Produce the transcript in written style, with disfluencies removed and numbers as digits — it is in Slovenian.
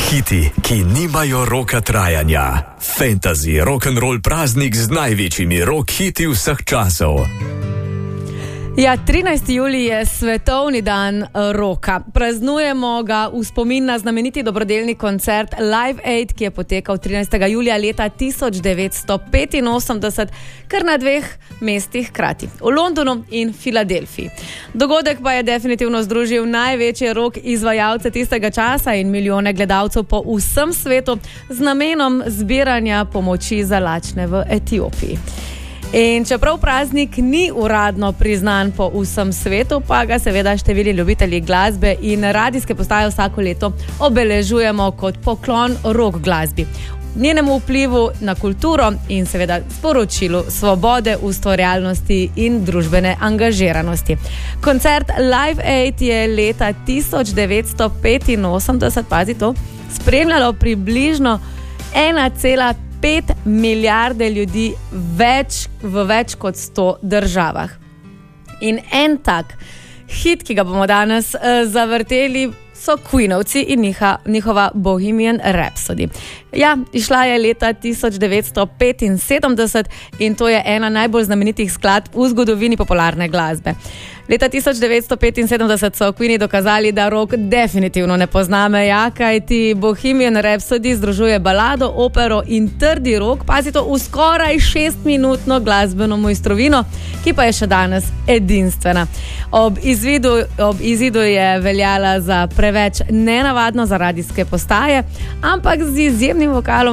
Hiti, ki nimajo roka trajanja. Fantasy rock'n'roll praznik z največjimi rock hiti vseh časov. Ja, 13. julij je svetovni dan roka. Praznujemo ga v spomin na znameniti dobrodelni koncert Live Aid, ki je potekal 13. julija leta 1985, kar na dveh mestih hkrati, v Londonu in Filadelfiji. Dogodek pa je definitivno združil največje rock izvajalce tistega časa in milijone gledalcev po vsem svetu z namenom zbiranja pomoči za lačne v Etiopiji. In čeprav praznik ni uradno priznan po vsem svetu, pa ga seveda številni ljubitelji glasbe in radijske postaje vsako leto obeležujemo kot poklon rock glasbi, njenemu vplivu na kulturo in seveda sporočilu svobode, ustvarjalnosti in družbene angažiranosti. Koncert Live Aid je leta 1985, pazi to, spremljalo približno 1,5 milijarde ljudi v več kot 100 državah. In en tak hit, ki ga bomo danes zavrteli, so Queenovci in njihova Bohemian Rhapsody. Ja, išla je leta 1975 in to je ena najbolj znamenitih skladb v zgodovini popularne glasbe. Leta 1975 so Queeni dokazali, da rock definitivno ne pozna meja, kajti Bohemian Rhapsody združuje balado, opero in trdi rock, pazi to, v skoraj 6-minutno glasbeno mojstrovino, ki pa je še danes edinstvena. Ob izidu je veljala za preveč nenavadno za radijske postaje, ampak z izjemnim vokalom